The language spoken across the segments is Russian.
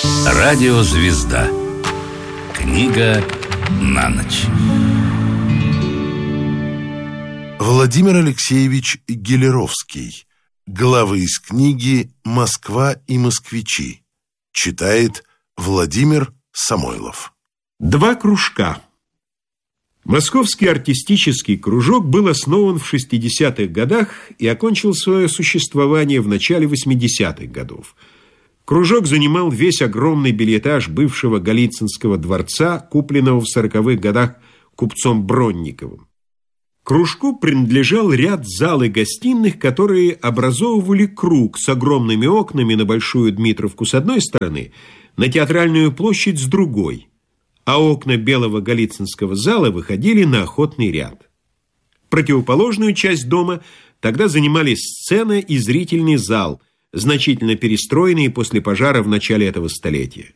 Радиозвезда. Книга на ночь. Владимир Алексеевич Гелеровский. Главы из книги «Москва и москвичи». Читает Владимир Самойлов. Два кружка. Московский артистический кружок был основан в 60-х годах и окончил свое существование в начале 80-х годов. Кружок занимал весь огромный бельэтаж бывшего Голицынского дворца, купленного в 40-х годах купцом Бронниковым. Кружку принадлежал ряд зал и гостиных, которые образовывали круг с огромными окнами на Большую Дмитровку с одной стороны, на Театральную площадь с другой, а окна Белого Голицынского зала выходили на Охотный ряд. Противоположную часть дома тогда занимали сцена и зрительный зал, значительно перестроенные после пожара в начале этого столетия.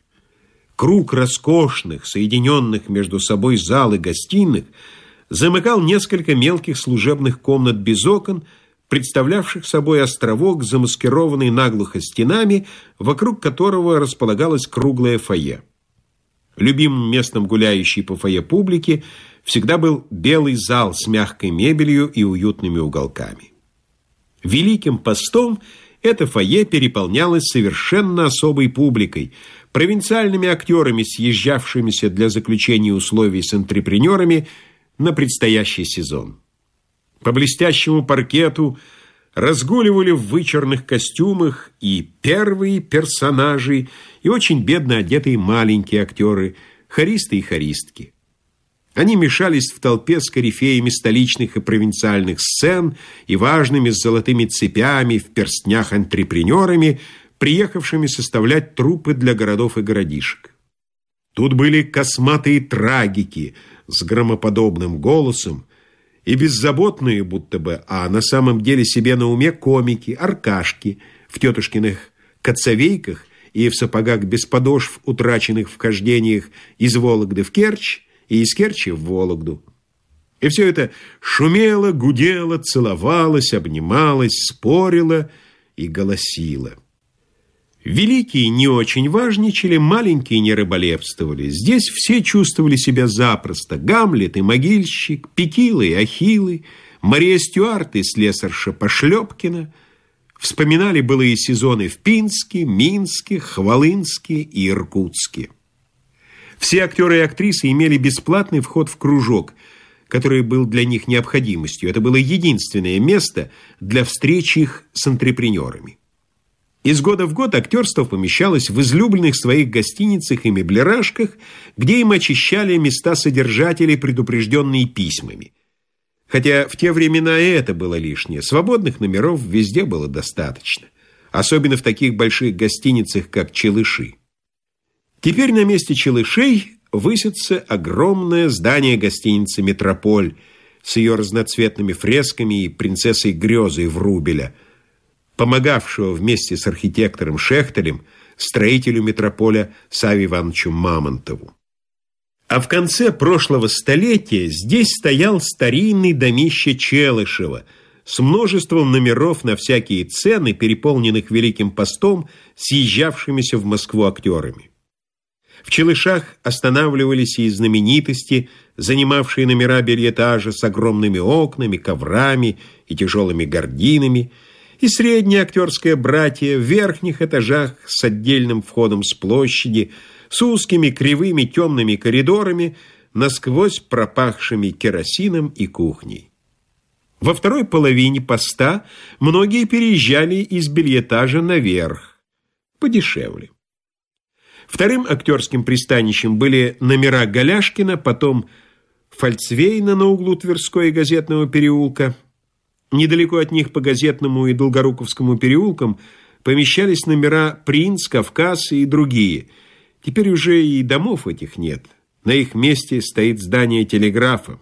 Круг роскошных, соединенных между собой зал и гостиных замыкал несколько мелких служебных комнат без окон, представлявших собой островок, замаскированный наглухо стенами, вокруг которого располагалось круглое фойе. Любимым местом гуляющей по фойе публики всегда был белый зал с мягкой мебелью и уютными уголками. Великим постом это фойе переполнялось совершенно особой публикой, провинциальными актерами, съезжавшимися для заключения условий с антрепренерами на предстоящий сезон. По блестящему паркету разгуливали в вычурных костюмах и первые персонажи, и очень бедно одетые маленькие актеры, хористы и хористки. Они мешались в толпе с корифеями столичных и провинциальных сцен и важными с золотыми цепями в перстнях антрепренерами, приехавшими составлять труппы для городов и городишек. Тут были косматые трагики с громоподобным голосом и беззаботные будто бы, а на самом деле себе на уме комики, аркашки в тетушкиных коцовейках и в сапогах без подошв, утраченных в хождениях из Вологды в Керчь и из Керчи в Вологду. И все это шумело, гудело, целовалось, обнималось, спорило и голосило. Великие не очень важничали, маленькие не рыболепствовали. Здесь все чувствовали себя запросто. Гамлет и могильщик, Пекила и Ахиллы, Мария Стюарт и слесарша Пошлепкина. Вспоминали былые сезоны в Пинске, Минске, Хвалынске и Иркутске. Все актеры и актрисы имели бесплатный вход в кружок, который был для них необходимостью. Это было единственное место для встречи их с антрепренерами. Из года в год актерство помещалось в излюбленных своих гостиницах и меблерашках, где им очищали места содержателей, предупрежденные письмами. Хотя в те времена и это было лишнее. Свободных номеров везде было достаточно. Особенно в таких больших гостиницах, как Челыши. Теперь на месте Челышей высится огромное здание гостиницы «Метрополь» с ее разноцветными фресками и принцессой Грезой Врубеля, помогавшего вместе с архитектором Шехтелем строителю метрополя Савве Ивановичу Мамонтову. А в конце прошлого столетия здесь стоял старинный домище Челышева с множеством номеров на всякие цены, переполненных Великим постом, съезжавшимися в Москву актерами. В Челышах останавливались и знаменитости, занимавшие номера бельэтажа с огромными окнами, коврами и тяжелыми гардинами, и среднее актерское братье в верхних этажах с отдельным входом с площади, с узкими кривыми темными коридорами, насквозь пропахшими керосином и кухней. Во второй половине поста многие переезжали из бельэтажа наверх, подешевле. Вторым актерским пристанищем были номера Голяшкина, потом Фальцвейна на углу Тверской и Газетного переулка. Недалеко от них по Газетному и Долгоруковскому переулкам помещались номера Принц, Кавказ и другие. Теперь уже и домов этих нет. На их месте стоит здание телеграфа.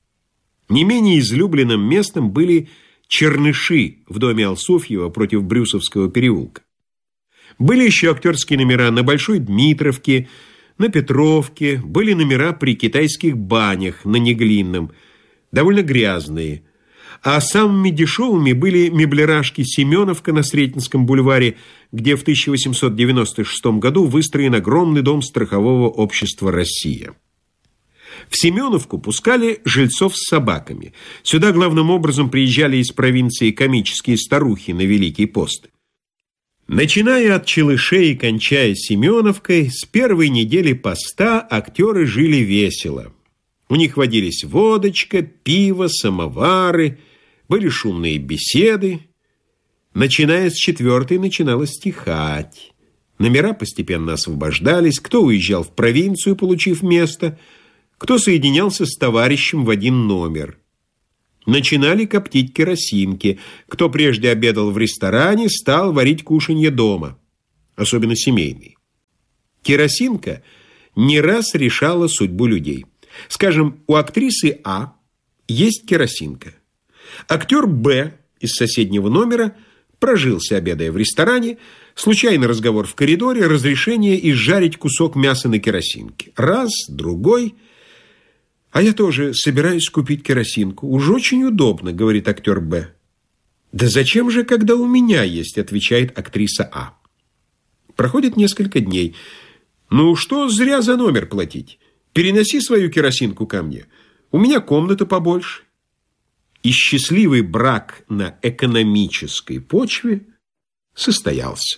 Не менее излюбленным местом были Черныши в доме Алсуфьева против Брюсовского переулка. Были еще актерские номера на Большой Дмитровке, на Петровке, были номера при китайских банях на Неглинном, довольно грязные. А самыми дешевыми были меблерашки «Семеновка» на Сретенском бульваре, где в 1896 году выстроен огромный дом страхового общества «Россия». В Семеновку пускали жильцов с собаками. Сюда главным образом приезжали из провинции комические старухи на Великий пост. Начиная от Челышей и кончая Семеновкой, с первой недели поста актеры жили весело. У них водились водочка, пиво, самовары, были шумные беседы. Начиная с 4-й начинало стихать. Номера постепенно освобождались, кто уезжал в провинцию, получив место, кто соединялся с товарищем в один номер. Начинали коптить керосинки. Кто прежде обедал в ресторане, стал варить кушанье дома, особенно семейный. Керосинка не раз решала судьбу людей. Скажем, у актрисы А есть керосинка. Актер Б из соседнего номера прожился, обедая в ресторане, случайный разговор в коридоре, разрешение изжарить кусок мяса на керосинке. Раз, другой. «А я тоже собираюсь купить керосинку. Уж очень удобно», — говорит актер Б. «Да зачем же, когда у меня есть?» — отвечает актриса А. Проходит несколько дней. «Ну что зря за номер платить? Переноси свою керосинку ко мне. У меня комната побольше». И счастливый брак на экономической почве состоялся.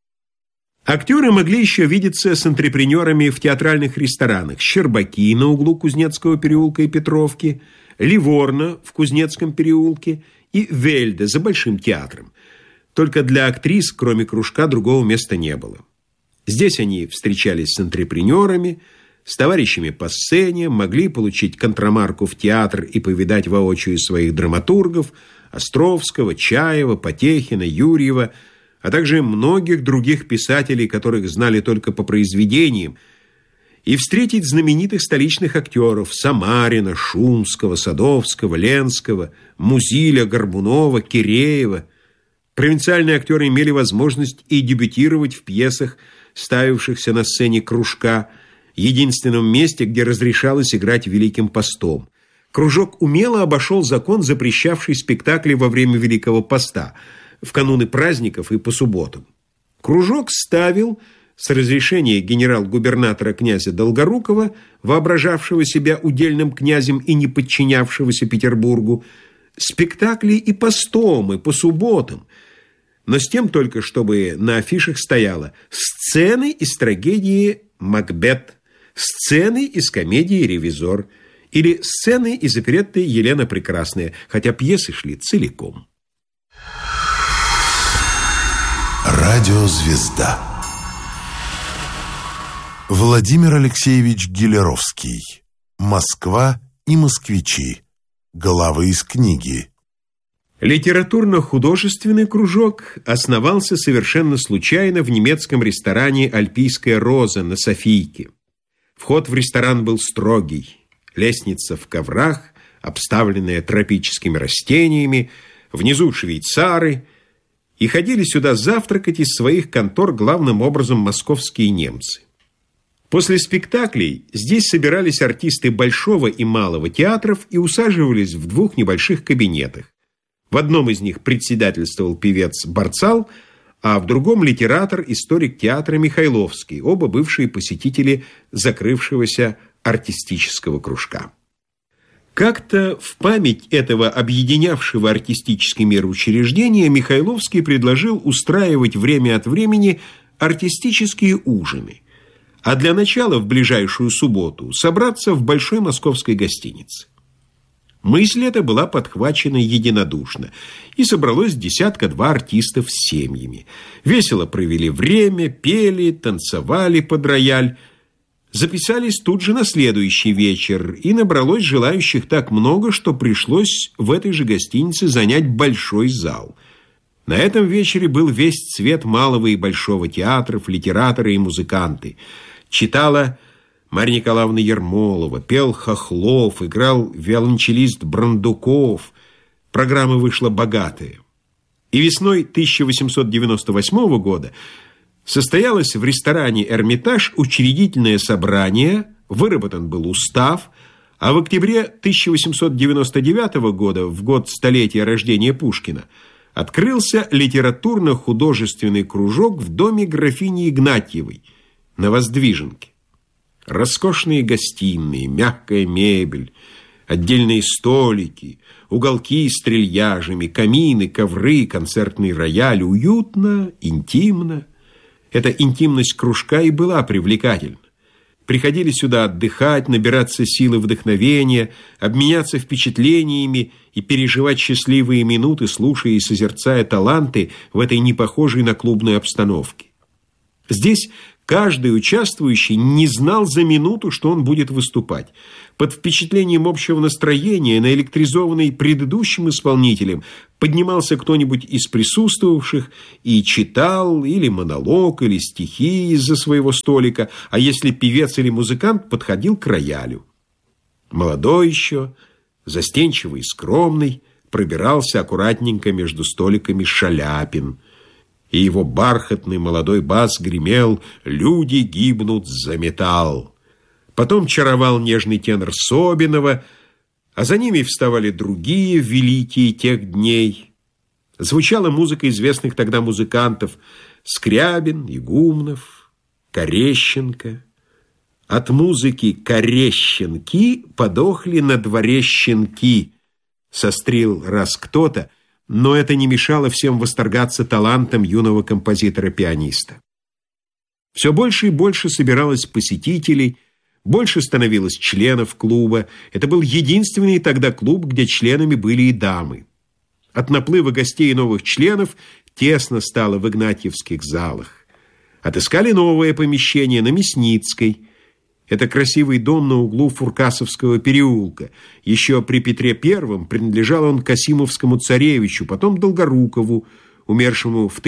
Актеры могли еще видеться с антрепренерами в театральных ресторанах: Щербаки на углу Кузнецкого переулка и Петровки, Ливорно в Кузнецком переулке и Вельде за Большим театром. Только для актрис, кроме кружка, другого места не было. Здесь они встречались с антрепренерами, с товарищами по сцене, могли получить контрамарку в театр и повидать воочию своих драматургов Островского, Чаева, Потехина, Юрьева, а также многих других писателей, которых знали только по произведениям, и встретить знаменитых столичных актеров Самарина, Шумского, Садовского, Ленского, Музиля, Горбунова, Киреева. Провинциальные актеры имели возможность и дебютировать в пьесах, ставившихся на сцене кружка, единственном месте, где разрешалось играть Великим постом. Кружок умело обошел закон, запрещавший спектакли во время Великого поста, в кануны праздников и по субботам. Кружок ставил, с разрешения генерал-губернатора князя Долгорукова, воображавшего себя удельным князем и не подчинявшегося Петербургу, спектакли и постом, и по субботам, но с тем только, чтобы на афишах стояло «Сцены из трагедии «Макбет», «Сцены из комедии «Ревизор» или «Сцены из оперетты «Елена Прекрасная», хотя пьесы шли целиком. Радиозвезда. Владимир Алексеевич Гелеровский. «Москва и москвичи». Главы из книги. Литературно-художественный кружок основался совершенно случайно в немецком ресторане «Альпийская роза» на Софийке. Вход в ресторан был строгий. Лестница в коврах, обставленная тропическими растениями, внизу швейцары. И ходили сюда завтракать из своих контор главным образом московские немцы. После спектаклей здесь собирались артисты Большого и Малого театров и усаживались в двух небольших кабинетах. В одном из них председательствовал певец Барцал, а в другом литератор, историк театра Михайловский, оба бывшие посетители закрывшегося артистического кружка. Как-то в память этого объединявшего артистический мир учреждения Михайловский предложил устраивать время от времени артистические ужины, а для начала в ближайшую субботу собраться в большой московской гостинице. Мысль эта была подхвачена единодушно, и собралось 10-2 артистов с семьями. Весело провели время, пели, танцевали под рояль. Записались тут же на следующий вечер, и набралось желающих так много, что пришлось в этой же гостинице занять большой зал. На этом вечере был весь цвет Малого и Большого театров, литераторы и музыканты. Читала Марья Николаевна Ермолова, пел Хохлов, играл виолончелист Брандуков. Программа вышла богатая. И весной 1898 года состоялось в ресторане «Эрмитаж» учредительное собрание, выработан был устав, А в октябре 1899 года, в год столетия рождения Пушкина, открылся литературно-художественный кружок в доме графини Игнатьевой на Воздвиженке. Роскошные гостиные, мягкая мебель, отдельные столики, уголки с трильяжами, камины, ковры, концертный рояль. Уютно, интимно. Эта интимность кружка и была привлекательна. Приходили сюда отдыхать, набираться силы вдохновения, обменяться впечатлениями и переживать счастливые минуты, слушая и созерцая таланты в этой непохожей на клубной обстановке. Здесь каждый участвующий не знал за минуту, что он будет выступать. Под впечатлением общего настроения, наэлектризованный предыдущим исполнителем, поднимался кто-нибудь из присутствовавших и читал или монолог, или стихи из-за своего столика, а если певец или музыкант, подходил к роялю. Молодой еще, застенчивый и скромный, пробирался аккуратненько между столиками Шаляпин, и его бархатный молодой бас гремел «Люди гибнут за металл». Потом чаровал нежный тенор Собинова, а за ними вставали другие великие тех дней. Звучала музыка известных тогда музыкантов Скрябин, Игумнов, Корещенко. От музыки «Корещенки» подохли на дворе щенки, сострил раз кто-то, но это не мешало всем восторгаться талантом юного композитора-пианиста. Все больше и больше собиралось посетителей, больше становилось членов клуба. Это был единственный тогда клуб, где членами были и дамы. От наплыва гостей и новых членов тесно стало в игнатьевских залах. Отыскали новое помещение на Мясницкой. Это красивый дом на углу Фуркасовского переулка. Еще при Петре I принадлежал он Касимовскому царевичу, потом Долгорукову, умершему в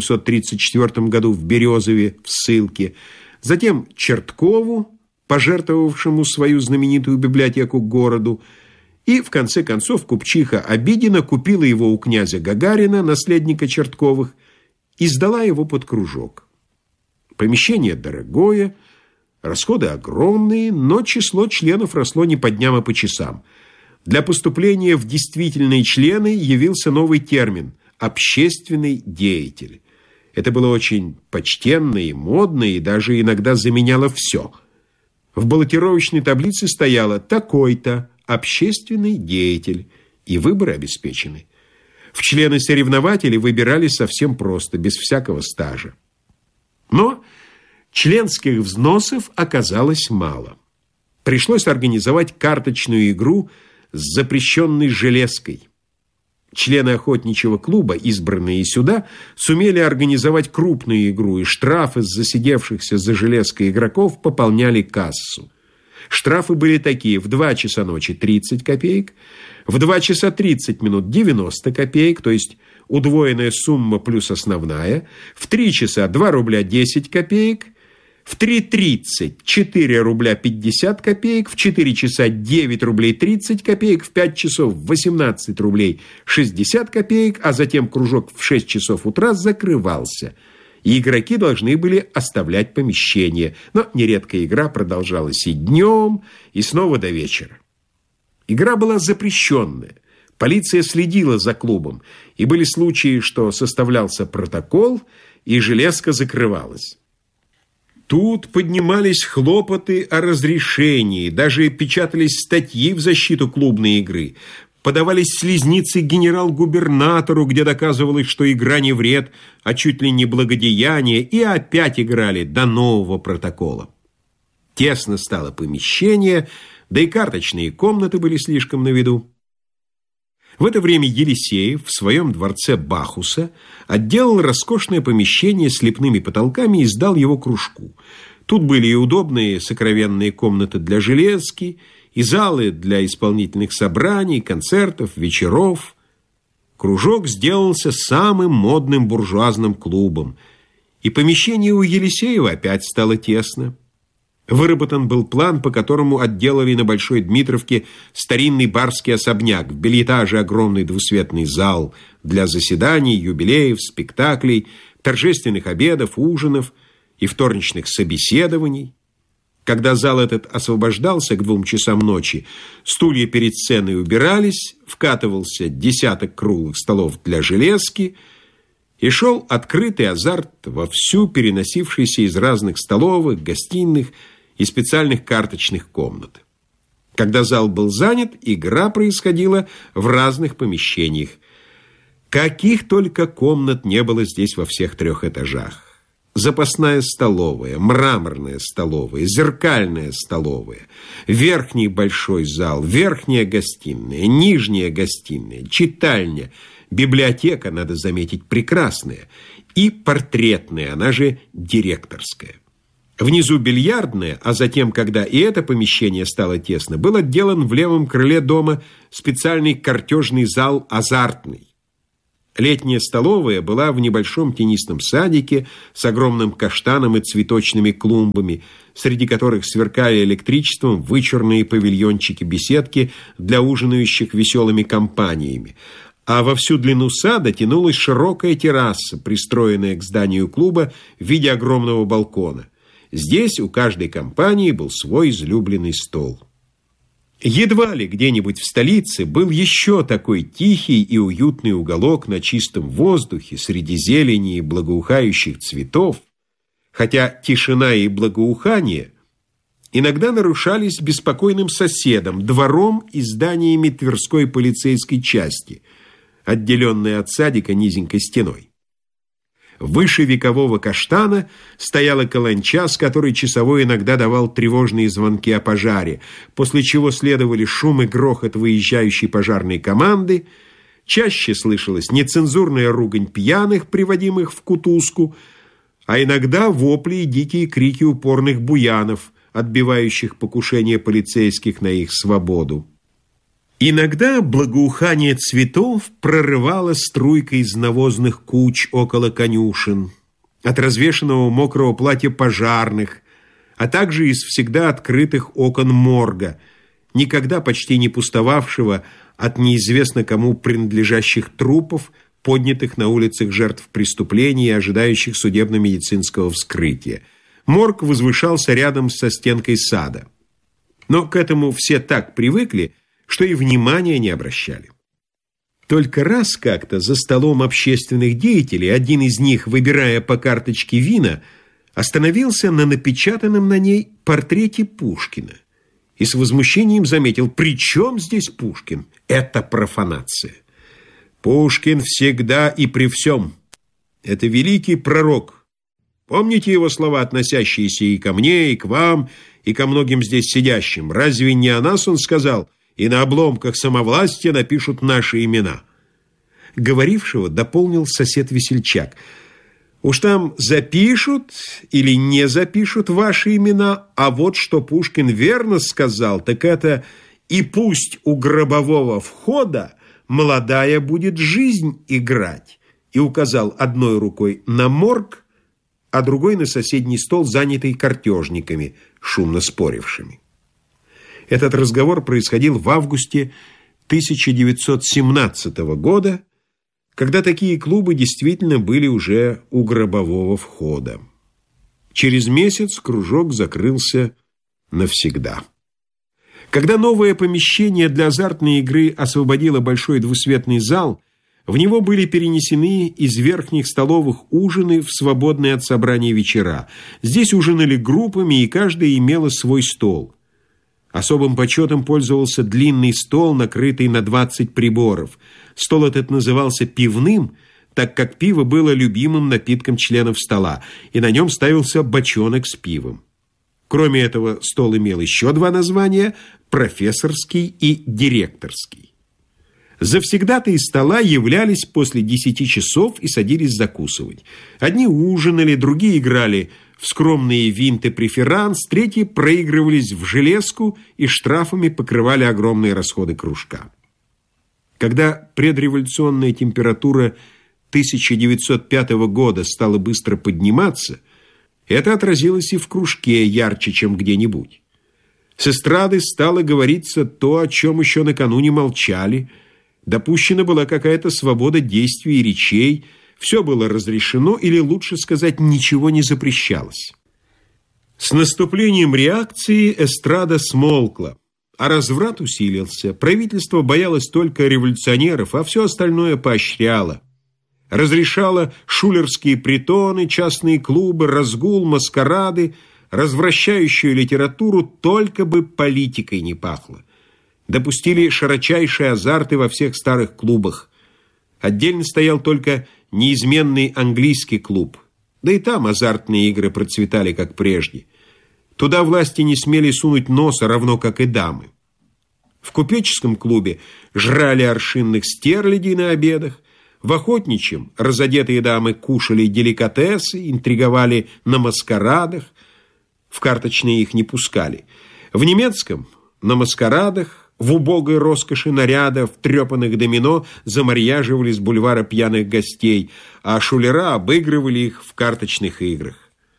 1734 году в Березове в ссылке, затем Черткову, пожертвовавшему свою знаменитую библиотеку городу, и, в конце концов, купчиха Обидина купила его у князя Гагарина, наследника Чертковых, и сдала его под кружок. Помещение дорогое, расходы огромные, но число членов росло не по дням, а по часам. Для поступления в действительные члены явился новый термин – общественный деятель. Это было очень почтенно и модно, и даже иногда заменяло все. В баллотировочной таблице стояло «такой-то общественный деятель», и выборы обеспечены. В члены-соревнователи выбирались совсем просто, без всякого стажа. Но членских взносов оказалось мало. Пришлось организовать карточную игру с запрещенной железкой. Члены охотничьего клуба, избранные сюда, сумели организовать крупную игру, и штрафы с засидевшихся за железкой игроков пополняли кассу. Штрафы были такие: в 2 часа ночи 30 копеек, в 2 часа 30 минут 90 копеек, то есть удвоенная сумма плюс основная, в 3 часа 2 рубля 10 копеек, в 3:30 4 рубля 50 копеек, в 4 часа 9 рублей 30 копеек, в 5 часов 18 рублей 60 копеек, а затем кружок в 6 часов утра закрывался, и игроки должны были оставлять помещение. Но нередко игра продолжалась и днем, и снова до вечера. Игра была запрещенная. Полиция следила за клубом, и были случаи, что составлялся протокол, и железка закрывалась. Тут поднимались хлопоты о разрешении, даже печатались статьи в защиту клубной игры. Подавались слезницы генерал-губернатору, где доказывалось, что игра не вред, а чуть ли не благодеяние, и опять играли до нового протокола. Тесно стало помещение, да и карточные комнаты были слишком на виду. В это время Елисеев в своем дворце Бахуса отделал роскошное помещение с лепными потолками и сдал его кружку. Тут были и удобные сокровенные комнаты для железки, и залы для исполнительных собраний, концертов, вечеров. Кружок сделался самым модным буржуазным клубом, и помещение у Елисеева опять стало тесно. Выработан был план, по которому отделали на Большой Дмитровке старинный барский особняк, в бельэтаже огромный двусветный зал для заседаний, юбилеев, спектаклей, торжественных обедов, ужинов и вторничных собеседований. Когда зал этот освобождался к 2 часам ночи, стулья перед сценой убирались, вкатывался десяток круглых столов для железки, и шел открытый азарт вовсю переносившийся из разных столовых, гостиных и специальных карточных комнат. Когда зал был занят, игра происходила в разных помещениях. Каких только комнат не было здесь во всех 3 этажах. Запасная столовая, мраморная столовая, зеркальная столовая, верхний большой зал, верхняя гостиная, нижняя гостиная, читальня, библиотека, надо заметить, прекрасная, и портретная, она же директорская. Внизу бильярдная, а затем, когда и это помещение стало тесно, был отделан в левом крыле дома специальный картежный зал «Азартный». Летняя столовая была в небольшом тенистом садике с огромным каштаном и цветочными клумбами, среди которых сверкали электричеством вычурные павильончики-беседки для ужинающих веселыми компаниями. А во всю длину сада тянулась широкая терраса, пристроенная к зданию клуба в виде огромного балкона. Здесь у каждой компании был свой излюбленный стол. Едва ли где-нибудь в столице был еще такой тихий и уютный уголок на чистом воздухе среди зелени и благоухающих цветов, хотя тишина и благоухание иногда нарушались беспокойным соседом, двором и зданиями Тверской полицейской части, отделенной от садика низенькой стеной. Выше векового каштана стояла каланча, с которой часовой иногда давал тревожные звонки о пожаре, после чего следовали шум и грохот выезжающей пожарной команды, чаще слышалась нецензурная ругань пьяных, приводимых в кутузку, а иногда вопли и дикие крики упорных буянов, отбивающих покушение полицейских на их свободу. Иногда благоухание цветов прорывало струйкой из навозных куч около конюшен, от развешанного мокрого платья пожарных, а также из всегда открытых окон морга, никогда почти не пустовавшего от неизвестно кому принадлежащих трупов, поднятых на улицах жертв преступлений и ожидающих судебно-медицинского вскрытия. Морг возвышался рядом со стенкой сада. Но к этому все так привыкли, что и внимания не обращали. Только раз как-то за столом общественных деятелей один из них, выбирая по карточке вина, остановился на напечатанном на ней портрете Пушкина и с возмущением заметил: «При чем здесь Пушкин? Это профанация. Пушкин всегда и при всем. Это великий пророк. Помните его слова, относящиеся и ко мне, и к вам, и ко многим здесь сидящим? Разве не о нас он сказал: и на обломках самовластия напишут наши имена?» Говорившего дополнил сосед-весельчак: «Уж там запишут или не запишут ваши имена, а вот что Пушкин верно сказал, так это: и пусть у гробового входа молодая будет жизнь играть», и указал одной рукой на морг, а другой на соседний стол, занятый картежниками, шумно спорившими. Этот разговор происходил в августе 1917 года, когда такие клубы действительно были уже у гробового входа. Через месяц кружок закрылся навсегда. Когда новое помещение для азартной игры освободило большой двусветный зал, в него были перенесены из верхних столовых ужины в свободные от собраний вечера. Здесь ужинали группами, и каждая имела свой стол. Особым почетом пользовался длинный стол, накрытый на 20 приборов. Стол этот назывался пивным, так как пиво было любимым напитком членов стола, и на нем ставился бочонок с пивом. Кроме этого, стол имел еще 2 названия – профессорский и директорский. Завсегдатаи стола являлись после 10 часов и садились закусывать. Одни ужинали, другие играли в скромные винты-преферанс, третьи проигрывались в железку и штрафами покрывали огромные расходы кружка. Когда предреволюционная температура 1905 года стала быстро подниматься, это отразилось и в кружке ярче, чем где-нибудь. С эстрады стало говориться то, о чем еще накануне молчали. Допущена была какая-то свобода действий и речей, все было разрешено, или, лучше сказать, ничего не запрещалось. С наступлением реакции эстрада смолкла, а разврат усилился. Правительство боялось только революционеров, а все остальное поощряло. Разрешало шулерские притоны, частные клубы, разгул, маскарады, развращающую литературу, только бы политикой не пахло. Допустили широчайшие азарты во всех старых клубах. Отдельно стоял только неизменный английский клуб. Да и там азартные игры процветали, как прежде. Туда власти не смели сунуть носа, равно как и дамы. В купеческом клубе жрали аршинных стерлядей на обедах, в охотничьем разодетые дамы кушали деликатесы, интриговали на маскарадах, в карточные их не пускали. В немецком на маскарадах, в убогой роскоши наряда, в трепанных домино замарьяживали с бульвара пьяных гостей, а шулера обыгрывали их в карточных играх.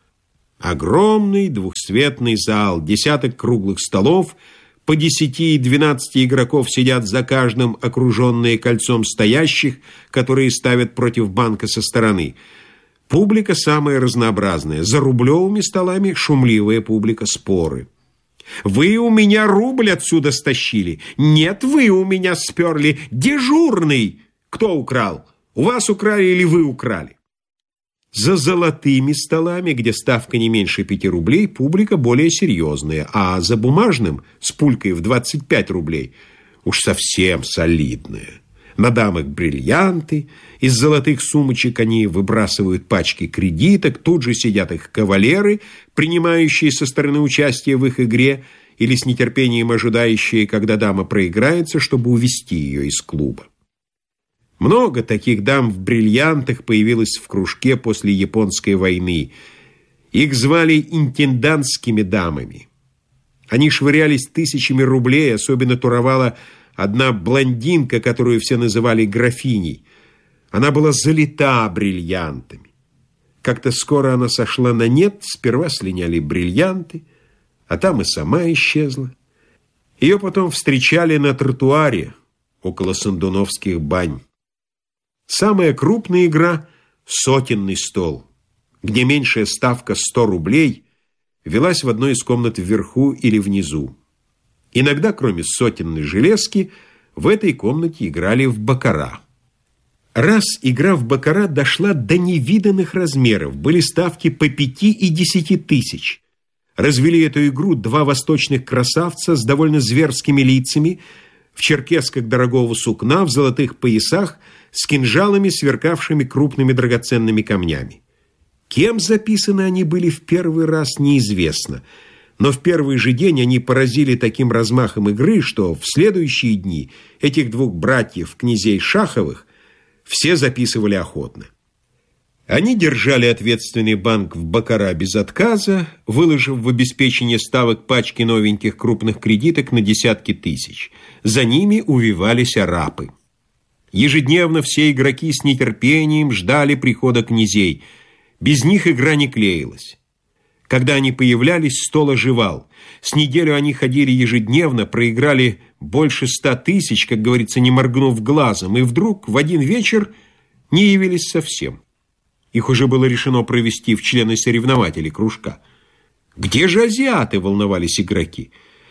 Огромный двухсветный зал, десяток круглых столов, по 10 и 12 игроков сидят за каждым, окруженные кольцом стоящих, которые ставят против банка со стороны. Публика самая разнообразная. За рублевыми столами шумливая публика, споры. «Вы у меня рубль отсюда стащили!» «Нет, вы у меня сперли!» «Дежурный!» «Кто украл? У вас украли или вы украли?» За золотыми столами, где ставка не меньше 5 рублей, публика более серьезная, а за бумажным, с пулькой в 25 рублей, уж совсем солидная. На дамах бриллианты, из золотых сумочек они выбрасывают пачки кредиток, тут же сидят их кавалеры, принимающие со стороны участие в их игре или с нетерпением ожидающие, когда дама проиграется, чтобы увести ее из клуба. Много таких дам в бриллиантах появилось в кружке после Японской войны. Их звали интендантскими дамами. Они швырялись тысячами рублей, особенно туровала одна блондинка, которую все называли графиней. Она была залита бриллиантами. Как-то скоро она сошла на нет, сперва слиняли бриллианты, а там и сама исчезла. Ее потом встречали на тротуаре около Сандуновских бань. Самая крупная игра – сотенный стол, где меньшая ставка 100 рублей велась в одной из комнат вверху или внизу. Иногда, кроме сотенной железки, в этой комнате играли в баккара. Раз игра в баккара дошла до невиданных размеров, были ставки по 5 и 10 тысяч. Развели эту игру два восточных красавца с довольно зверскими лицами, в черкесках дорогого сукна, в золотых поясах, с кинжалами, сверкавшими крупными драгоценными камнями. Кем записаны они были в первый раз, неизвестно, но в первый же день они поразили таким размахом игры, что в следующие дни этих двух братьев, князей Шаховых, все записывали охотно. Они держали ответственный банк в баккара без отказа, выложив в обеспечение ставок пачки новеньких крупных кредиток на десятки тысяч. За ними увивались арапы. Ежедневно все игроки с нетерпением ждали прихода князей. Без них игра не клеилась. Когда они появлялись, стол оживал. С неделю они ходили ежедневно, проиграли больше 100 тысяч, как говорится, не моргнув глазом, и вдруг в один вечер не явились совсем. Их уже было решено провести в члены-соревнователи кружка. «Где же азиаты?» — волновались игроки.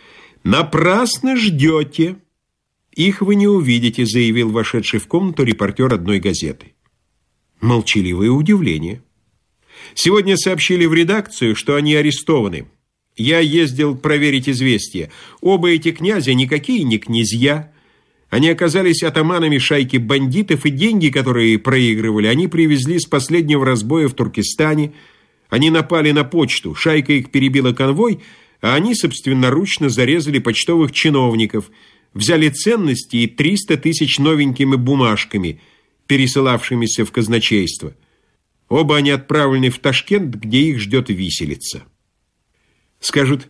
«Напрасно ждете. Их вы не увидите», — заявил вошедший в комнату репортер одной газеты. Молчаливое удивление. «Сегодня сообщили в редакцию, что они арестованы. Я ездил проверить известия. Оба эти князя никакие не князья. Они оказались атаманами шайки бандитов, и деньги, которые проигрывали, они привезли с последнего разбоя в Туркестане. Они напали на почту, шайка их перебила конвой, а они собственноручно зарезали почтовых чиновников, взяли ценности и 300 тысяч новенькими бумажками, пересылавшимися в казначейство. Оба они отправлены в Ташкент, где их ждет виселица». Скажут,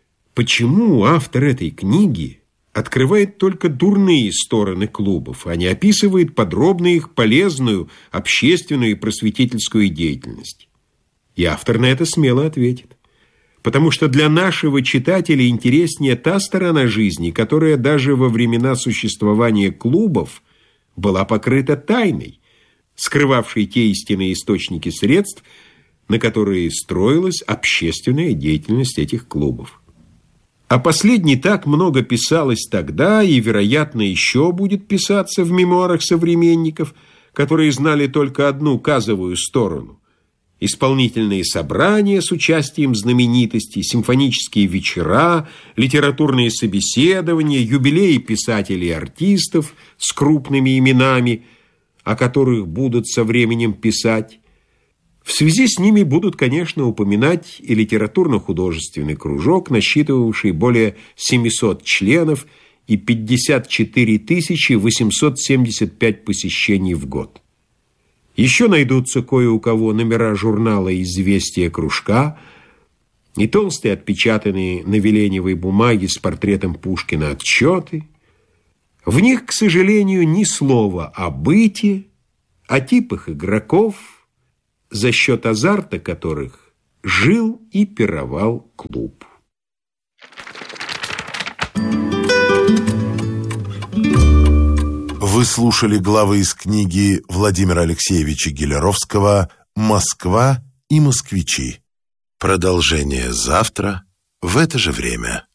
почему автор этой книги открывает только дурные стороны клубов, а не описывает подробно их полезную, общественную и просветительскую деятельность? И автор на это смело ответит. Потому что для нашего читателя интереснее та сторона жизни, которая даже во времена существования клубов была покрыта тайной, скрывавшей те истинные источники средств, на которые строилась общественная деятельность этих клубов. О последней так много писалось тогда и, вероятно, еще будет писаться в мемуарах современников, которые знали только одну казовую сторону. Исполнительные собрания с участием знаменитостей, симфонические вечера, литературные собеседования, юбилеи писателей и артистов с крупными именами, о которых будут со временем писать. В связи с ними будут, конечно, упоминать и литературно-художественный кружок, насчитывавший более 700 членов и 54 875 посещений в год. Еще найдутся кое у кого номера журнала «Известия кружка» и толстые отпечатанные на веленевой бумаге с портретом Пушкина отчеты. В них, к сожалению, ни слова о быте, о типах игроков, за счет азарта которых жил и пировал клуб. Вы слушали главы из книги Владимира Алексеевича Гелеровского «Москва и москвичи». Продолжение завтра в это же время.